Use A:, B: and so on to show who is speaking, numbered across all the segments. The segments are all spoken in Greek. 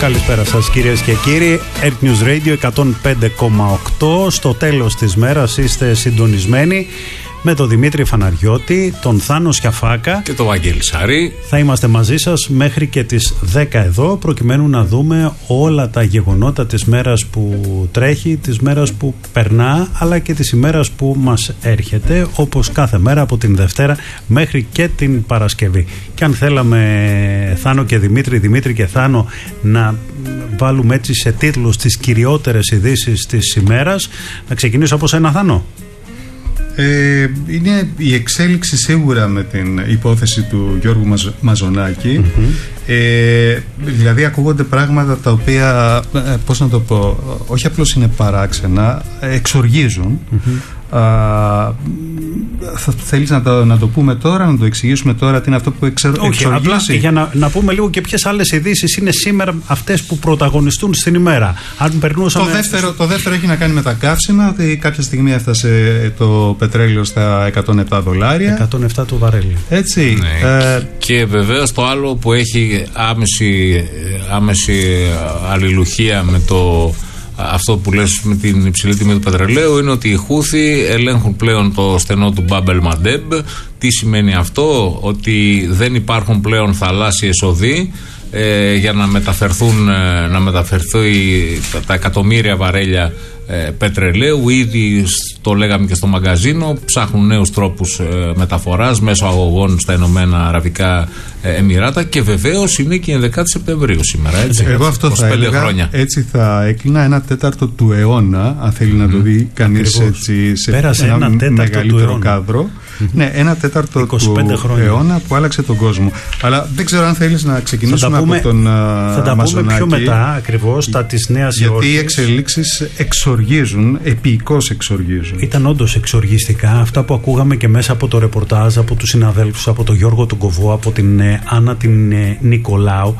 A: Καλησπέρα σας κυρίες και κύριοι. Earth News Radio 105,8. Στο τέλος της μέρας είστε συντονισμένοι με τον Δημήτρη Φαναριώτη, τον Θάνο Σιαφάκα
B: και τον Βαγγέλη Σάρη.
A: Θα είμαστε μαζί σας μέχρι και τις 10 εδώ, προκειμένου να δούμε όλα τα γεγονότα της μέρας που τρέχει, της μέρας που περνά, αλλά και της ημέρας που μας έρχεται, όπως κάθε μέρα από την Δευτέρα μέχρι και την Παρασκευή. Και αν θέλαμε, Θάνο και Δημήτρη, Δημήτρη και Θάνο, να βάλουμε έτσι σε τίτλους τις κυριότερες ειδήσεις της ημέρας, να ξεκινήσω από σένα, Θάνο.
C: Είναι η εξέλιξη σίγουρα με την υπόθεση του Γιώργου Μαζονάκη. Δηλαδή ακούγονται πράγματα τα οποία, πώς να το πω, όχι απλώς είναι παράξενα, εξοργίζουν. Θέλεις να το πούμε τώρα, να το εξηγήσουμε τώρα τι είναι αυτό που εξοργίζει?
A: Απλά για να πούμε λίγο και ποιες άλλες ειδήσεις είναι σήμερα αυτές που πρωταγωνιστούν στην ημέρα. Αν περνούσαμε...
C: Το δεύτερο έχει να κάνει με τα καύσιμα, ότι κάποια στιγμή έφτασε το πετρέλαιο στα $107.
A: 107 το βαρέλι.
C: Έτσι.
B: Ναι. Και βεβαίως το άλλο που έχει άμεση αλληλουχία με αυτό που λες με την υψηλή τιμή του πετρελαίου είναι ότι οι Χούθι ελέγχουν πλέον το στενό του Μπαμπ ελ Μαντέμπ. Τι σημαίνει αυτό? Ότι δεν υπάρχουν πλέον θαλάσσιες οδοί για να μεταφερθεί τα εκατομμύρια βαρέλια πετρελαίου. Ήδη το λέγαμε και στο μαγκαζίνο, ψάχνουν νέους τρόπους μεταφοράς μέσω αγωγών στα Ηνωμένα Αραβικά Εμιράτα, και βεβαίως είναι και η 11η Σεπτεμβρίου σήμερα, έτσι.
C: Εγώ αυτό θα έλεγα, χρόνια. Έτσι θα έκλεινα 1/4 του αιώνα, αν θέλει να το δει κανείς έτσι σε ένα μεγαλύτερο κάδρο. Ναι, 1/4 του αιώνα που άλλαξε τον κόσμο. Αλλά δεν ξέρω αν θέλεις να ξεκινήσουμε από τον Μαζονάκη.
A: Θα τα πούμε πιο μετά ακριβώς, τα της νέας
C: γιατί οι εξελίξεις εξοργίζουν, επικώς εξοργίζουν.
A: Ήταν όντως εξοργιστικά αυτά που ακούγαμε και μέσα από το ρεπορτάζ, από τους συναδέλφους, από τον Γιώργο τον Κοβό, από την Άννα την Νικολάου,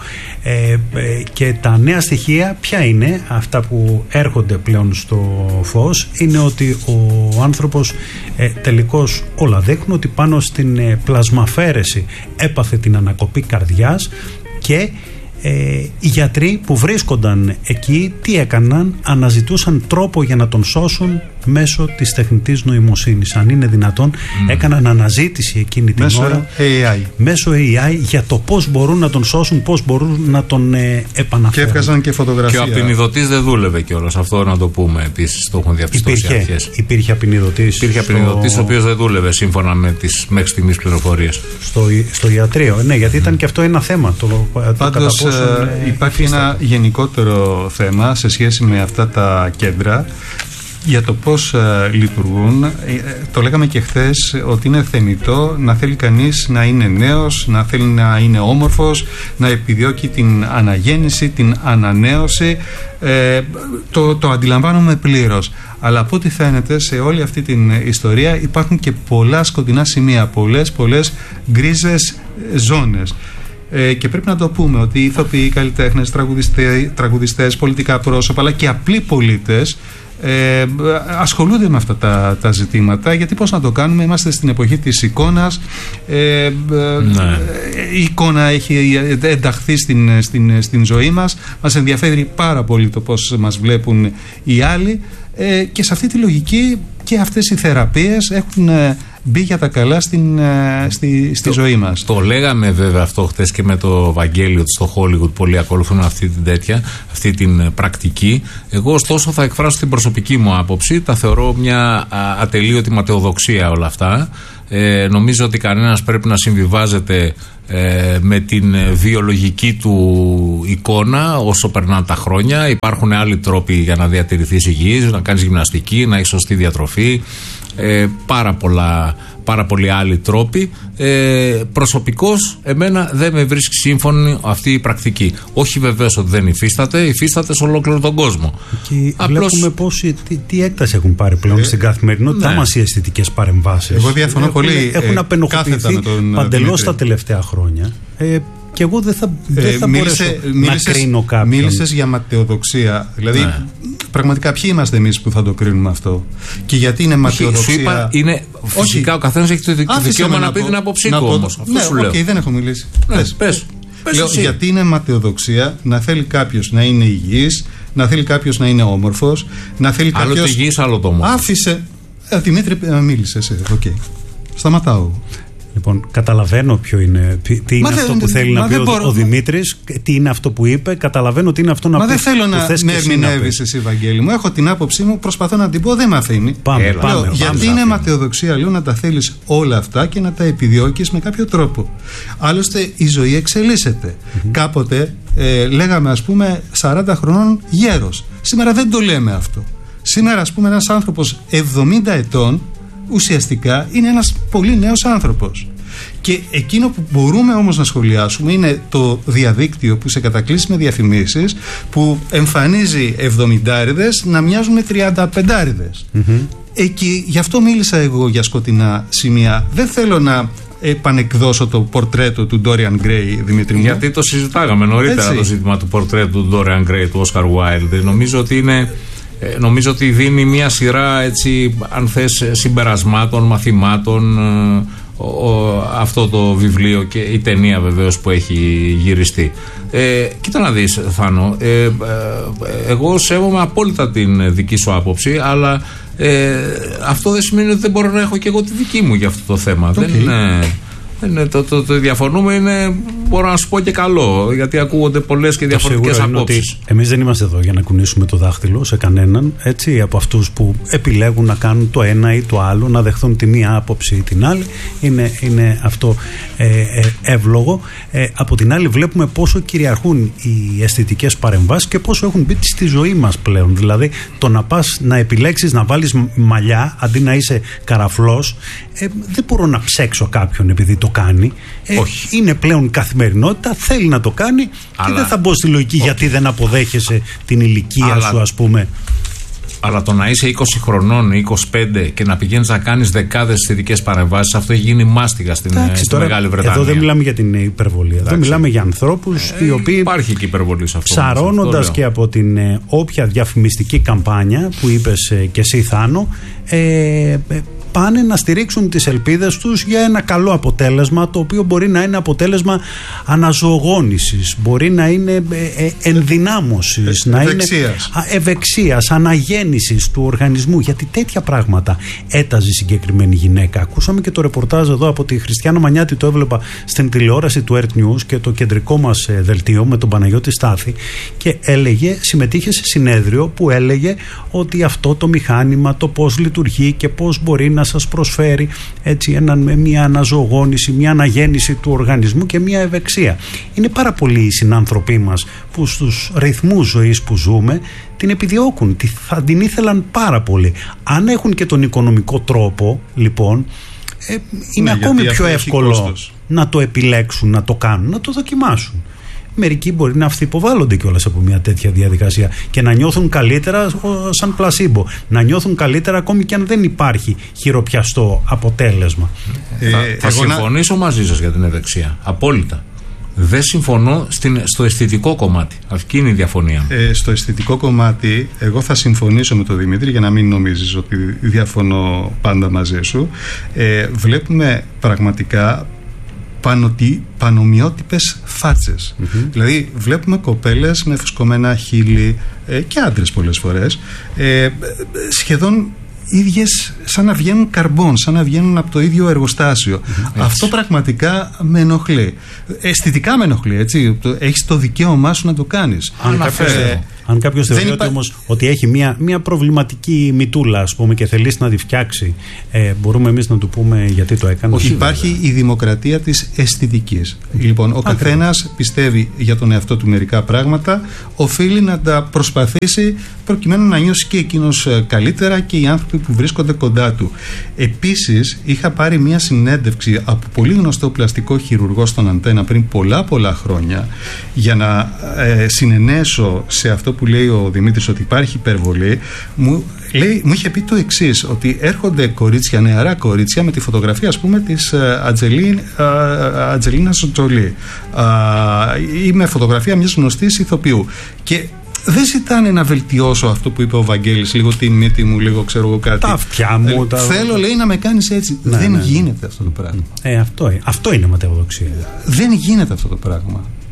A: και τα νέα στοιχεία ποια είναι? Αυτά που έρχονται πλέον στο φως είναι ότι ο άνθρωπος τελικώς όλα δείχνουν ότι πάνω στην πλασμαφέρεση έπαθε την ανακοπή καρδιάς, και οι γιατροί που βρίσκονταν εκεί τι έκαναν? Αναζητούσαν τρόπο για να τον σώσουν μέσω της τεχνητής νοημοσύνης. Αν είναι δυνατόν, έκαναν αναζήτηση εκείνη την ώρα μέσω AI για το πώς μπορούν να τον σώσουν, πώς μπορούν να τον επαναφέρουν.
C: Και έβγαζαν και φωτογραφία.
B: Και ο απεινιδωτής δεν δούλευε κιόλας. Αυτό να το πούμε επίσης. Το έχουν διαπιστώσει οι αρχές.
A: Υπήρχε απεινιδωτής.
B: Υπήρχε απεινιδωτής ο οποίος δεν δούλευε σύμφωνα με τις μέχρι στιγμής πληροφορίες.
A: Στο ιατρείο. Ναι, γιατί ήταν και αυτό ένα θέμα.
C: Πάντως υπάρχει ένα γενικότερο θέμα σε σχέση με αυτά τα κέντρα για το πώς λειτουργούν. Το λέγαμε και χθες ότι είναι θεμιτό να θέλει κανείς να είναι νέος, να θέλει να είναι όμορφος, να επιδιώκει την αναγέννηση, την ανανέωση. Το αντιλαμβάνομαι πλήρως. Αλλά από ό,τι φαίνεται σε όλη αυτή την ιστορία υπάρχουν και πολλά σκοτεινά σημεία, πολλές γκρίζες ζώνες. Και πρέπει να το πούμε ότι οι ηθοποιοί, καλλιτέχνες, τραγουδιστές, πολιτικά πρόσωπα, αλλά και απλοί πολίτες ασχολούνται με αυτά τα ζητήματα, γιατί πώς να το κάνουμε, είμαστε στην εποχή της εικόνας. Η εικόνα έχει ενταχθεί στην ζωή μας ενδιαφέρει πάρα πολύ το πώς μας βλέπουν οι άλλοι, και σε αυτή τη λογική και αυτές οι θεραπείες έχουν μπει για τα καλά στη ζωή μας.
B: Το λέγαμε βέβαια αυτό χτες και με το Βαγγέλη, ότι στο Hollywood πολλοί ακολουθούν αυτή την πρακτική. Εγώ ωστόσο θα εκφράσω την προσωπική μου άποψη. Τα θεωρώ μια ατελείωτη ματαιοδοξία όλα αυτά. Νομίζω ότι κανένας πρέπει να συμβιβάζεται με την βιολογική του εικόνα όσο περνάνε τα χρόνια. Υπάρχουν άλλοι τρόποι για να διατηρηθείς υγιής, να κάνεις γυμναστική, να έχεις σωστή διατροφή, πάρα πολλοί άλλοι τρόποι. Προσωπικώς εμένα δεν με βρίσκει σύμφωνη αυτή η πρακτική. Όχι βεβαίως ότι δεν υφίσταται σε ολόκληρο τον κόσμο.
A: Και βλέπουμε τι έκταση έχουν πάρει πλέον στην καθημερινότητά μας οι αισθητικές παρεμβάσεις.
C: Εγώ διαφωνώ πολύ.
A: Έχουν απενοχοποιηθεί παντελώς τα τελευταία χρόνια. Και εγώ δεν θα μπορέσω να κρίνω κάποιον.
C: Μίλησες για ματαιοδοξία. Δηλαδή, πραγματικά ποιοι είμαστε εμείς που θα το κρίνουμε αυτό? Και γιατί είναι ματαιοδοξία?
B: Σου είπα, είναι φυσικά ο καθένας έχει το δικαίωμα να πει την άποψή του όμως.
C: Ναι, δεν έχω μιλήσει.
B: Πες.
C: Λέω, γιατί είναι ματαιοδοξία να θέλει κάποιος να είναι υγιής, να θέλει κάποιος να είναι όμορφος, να θέλει κάποιος.
B: Άλλο το υγιής, άλλο το όμορφο.
C: Άφησε. Δημήτρη, μίλησε εσύ. Okay. Σταματάω.
A: Λοιπόν, καταλαβαίνω ποιο είναι, τι είναι αυτό που θέλει να πει ο Δημήτρης, τι είναι αυτό που είπε, καταλαβαίνω τι είναι αυτό να πει.
C: Μα δεν θέλω να με ερμηνεύεις εσύ, Βαγγέλη μου. Έχω την άποψή μου, προσπαθώ να την πω, δεν με αφήνει.
A: Πάμε,
C: γιατί είναι ματαιοδοξία, λέω, να τα θέλεις όλα αυτά και να τα επιδιώκεις με κάποιο τρόπο. Άλλωστε η ζωή εξελίσσεται. Κάποτε λέγαμε, ας πούμε, 40 χρονών γέρος. Σήμερα δεν το λέμε αυτό. Σήμερα, ας πούμε, ένας άνθρωπος 70 ετών ουσιαστικά είναι ένας πολύ νέος άνθρωπος. Και εκείνο που μπορούμε όμως να σχολιάσουμε είναι το διαδίκτυο που σε κατακλείσει με διαφημίσεις που εμφανίζει 70άριδες να μοιάζουν με 35άριδες. Εκεί, γι' αυτό μίλησα εγώ για σκοτεινά σημεία. Δεν θέλω να επανεκδώσω το πορτρέτο του Dorian Gray, Δημήτρη μου.
B: Γιατί το συζητάγαμε νωρίτερα. Έτσι. Το ζήτημα του πορτρέτου του Dorian Gray, του Oscar Wilde. Νομίζω ότι δίνει μια σειρά, έτσι, αν θες, συμπερασμάτων, μαθημάτων, αυτό το βιβλίο και η ταινία βεβαίως που έχει γυριστεί. Κοίτα να δεις, Θάνο, εγώ σέβομαι απόλυτα την δική σου άποψη, αλλά αυτό δεν σημαίνει ότι δεν μπορώ να έχω και εγώ τη δική μου για αυτό το θέμα. Okay. Το διαφωνούμε είναι, μπορώ να σου πω, και καλό, γιατί ακούγονται πολλές και διαφορετικές απόψεις.
A: Εμείς δεν είμαστε εδώ για να κουνήσουμε το δάχτυλο σε κανέναν, έτσι, από αυτούς που επιλέγουν να κάνουν το ένα ή το άλλο, να δεχθούν τη μία άποψη ή την άλλη. Είναι αυτό εύλογο. Από την άλλη, βλέπουμε πόσο κυριαρχούν οι αισθητικές παρεμβάσεις και πόσο έχουν μπει στη ζωή μας πλέον. Δηλαδή, το να πας να επιλέξεις να βάλεις μαλλιά αντί να είσαι καραφλός, δεν μπορώ να ψέξω κάποιον επειδή το κάνει. Είναι πλέον καθημερινότητα, θέλει να το κάνει, και δεν θα μπω στη λογική γιατί δεν αποδέχεσαι την ηλικία σου, ας πούμε.
B: Αλλά το να είσαι 20 χρονών, 25 και να πηγαίνεις να κάνεις δεκάδες αισθητικές παρεμβάσεις, αυτό έχει γίνει μάστιγα στην Μεγάλη Βρετανία.
A: Εδώ δεν μιλάμε για την υπερβολή. Εδώ μιλάμε για ανθρώπους οι οποίοι,
B: υπάρχει και υπερβολή σε αυτό,
A: ψαρώνοντας και από την όποια διαφημιστική καμπάνια που είπες και εσύ, Θάνο, πάνε να στηρίξουν τις ελπίδες τους για ένα καλό αποτέλεσμα, το οποίο μπορεί να είναι αποτέλεσμα αναζωογόνησης, μπορεί να είναι ενδυνάμωσης, να είναι ευεξίας, αναγέννησης του οργανισμού, γιατί τέτοια πράγματα έταζε η συγκεκριμένη γυναίκα. Ακούσαμε και το ρεπορτάζ εδώ από τη Χριστιάνα Μανιάτη, το έβλεπα στην τηλεόραση του Earth News και το κεντρικό μας δελτίο με τον Παναγιώτη Στάθη, και συμμετείχε σε συνέδριο που έλεγε ότι αυτό το μηχάνημα, το πώς λειτουργεί και πώς μπορεί να σας προσφέρει, έτσι, μια αναζωογόνηση, μια αναγέννηση του οργανισμού και μια ευεξία. Είναι πάρα πολλοί οι συνάνθρωποι μας που στους ρυθμούς ζωής που ζούμε την επιδιώκουν, θα την ήθελαν πάρα πολύ. Αν έχουν και τον οικονομικό τρόπο, λοιπόν, είναι ακόμη πιο εύκολο να το επιλέξουν, να το κάνουν, να το δοκιμάσουν. Μερικοί μπορεί να αυτοϋποβάλλονται κιόλας από μια τέτοια διαδικασία και να νιώθουν καλύτερα σαν πλασίμπο, να νιώθουν καλύτερα ακόμη και αν δεν υπάρχει χειροπιαστό αποτέλεσμα.
B: Θα συμφωνήσω μαζί σας για την ευεξία, απόλυτα. Δεν συμφωνώ στο αισθητικό κομμάτι. Αυτή είναι η διαφωνία.
C: Στο αισθητικό κομμάτι, εγώ θα συμφωνήσω με τον Δημήτρη, για να μην νομίζεις ότι διαφωνώ πάντα μαζί σου. Βλέπουμε πραγματικά πανομοιότυπες φάτσες. Δηλαδή βλέπουμε κοπέλες με φουσκωμένα χείλη και άντρες πολλές φορές, σχεδόν ίδιες, σαν να βγαίνουν καρμπών, σαν να βγαίνουν από το ίδιο εργοστάσιο. Αυτό πραγματικά με ενοχλεί. Αισθητικά με ενοχλεί, έτσι. Έχεις το δικαίωμά σου να το κάνεις.
A: Αν κάποιος θεωρεί όμως ότι έχει μια προβληματική μητούλα, ας πούμε, και θελήσει να τη φτιάξει, μπορούμε εμείς να του πούμε γιατί το έκανε.
C: Υπάρχει η δημοκρατία της αισθητικής. Λοιπόν, ο καθένας πιστεύει για τον εαυτό του μερικά πράγματα, οφείλει να τα προσπαθήσει προκειμένου να νιώσει και εκείνος καλύτερα και οι άνθρωποι που βρίσκονται κοντά του. Επίσης, είχα πάρει μια συνέντευξη από πολύ γνωστό πλαστικό χειρουργό στον Αντένα πριν πολλά χρόνια, για να συνενέσω σε αυτό που λέει ο Δημήτρης ότι υπάρχει υπερβολή. Μου είχε πει το εξής, ότι έρχονται κορίτσια, νεαρά κορίτσια, με τη φωτογραφία, ας πούμε, της Ατζελίνα Τζολί ή με φωτογραφία μιας γνωστής ηθοποιού, και δεν ζητάνε να βελτιώσω αυτό που είπε ο Βαγγέλης, λίγο τη μύτη μου, λίγο ξέρω εγώ κάτι.
A: Τα αυτιά μου.
C: Θέλω, λέει, να με κάνεις έτσι. Δεν γίνεται αυτό το πράγμα.
A: Αυτό είναι ματαιοδοξία.
C: Δεν γίνεται αυτό το πράγμα.